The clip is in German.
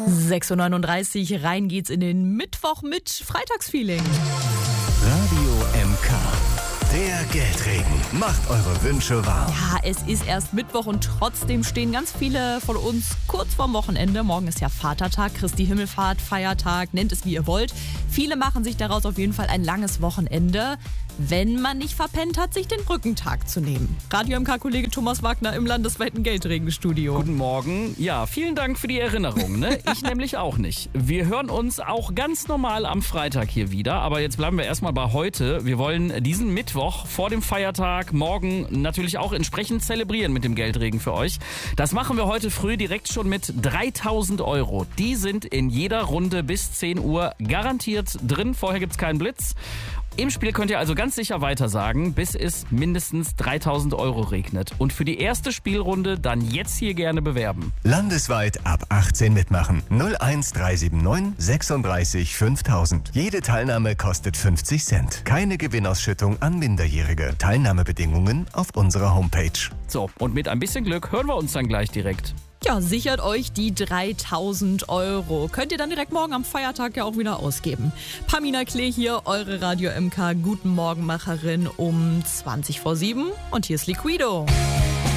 6:39 Uhr, rein geht's in den Mittwoch mit Freitagsfeeling. Radio MK. Der Geldregen macht eure Wünsche wahr. Ja, es ist erst Mittwoch und trotzdem stehen ganz viele von uns kurz vorm Wochenende. Morgen ist ja Vatertag, Christi Himmelfahrt, Feiertag, nennt es wie ihr wollt. Viele machen sich daraus auf jeden Fall ein langes Wochenende, wenn man nicht verpennt hat, sich den Brückentag zu nehmen. Radio MK-Kollege Thomas Wagner im landesweiten Geldregenstudio. Guten Morgen. Ja, vielen Dank für die Erinnerung. Ne? Ich nämlich auch nicht. Wir hören uns auch ganz normal am Freitag hier wieder. Aber jetzt bleiben wir erstmal bei heute. Wir wollen diesen Mittwoch vor dem Feiertag morgen natürlich auch entsprechend zelebrieren mit dem Geldregen für euch. Das machen wir heute früh direkt schon mit 3.000 Euro. Die sind in jeder Runde bis 10 Uhr garantiert drin. Vorher gibt's keinen Blitz. Im Spiel könnt ihr also ganz sicher weitersagen, bis es mindestens 3.000 Euro regnet. Und für die erste Spielrunde dann jetzt hier gerne bewerben. Landesweit ab 18 mitmachen. 01379 36 5000. Jede Teilnahme kostet 50 Cent. Keine Gewinnausschüttung an Minderjährige. Teilnahmebedingungen auf unserer Homepage. So, und mit ein bisschen Glück hören wir uns dann gleich direkt. Ja, sichert euch die 3.000 Euro. Könnt ihr dann direkt morgen am Feiertag ja auch wieder ausgeben. Pamina Klee hier, eure Radio MK Guten Morgenmacherin um 7:20. Und hier ist Liquido.